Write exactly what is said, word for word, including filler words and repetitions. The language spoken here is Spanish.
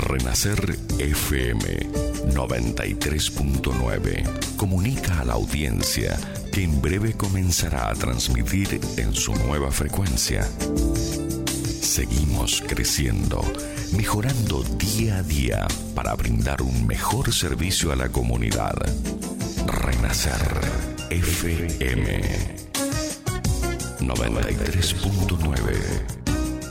Renacer F M noventa y tres punto nueve comunica a la audiencia que en breve comenzará a transmitir en su nueva frecuencia. Seguimos creciendo, mejorando día a día para brindar un mejor servicio a la comunidad. Renacer F M noventa y tres punto nueve.